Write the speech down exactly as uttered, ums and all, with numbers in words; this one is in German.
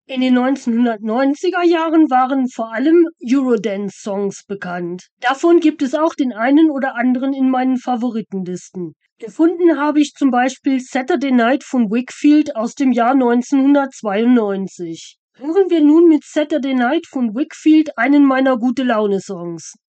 In den neunzehnhundertneunziger Jahren waren vor allem Eurodance-Songs bekannt. Davon gibt es auch den einen oder anderen in meinen Favoritenlisten. Gefunden habe ich zum Beispiel Saturday Night von Whigfield aus dem Jahr neunzehnhundertzweiundneunzig. Hören wir nun mit Saturday Night von Whigfield einen meiner Gute-Laune-Songs.